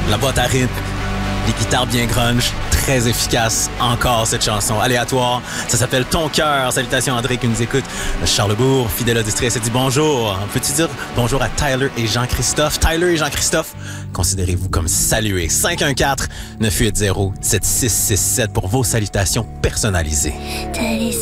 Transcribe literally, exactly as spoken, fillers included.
La boîte à rythme, les guitares bien grunge, très efficace encore cette chanson. Aléatoire, ça s'appelle Ton cœur. Salutations André qui nous écoute. Charlesbourg, fidèle auditrice, elle dit bonjour. Peux-tu dire bonjour à Tyler et Jean-Christophe? Tyler et Jean-Christophe, considérez-vous comme salués. cinq un quatre, neuf huit zéro, sept six six sept pour vos salutations personnalisées.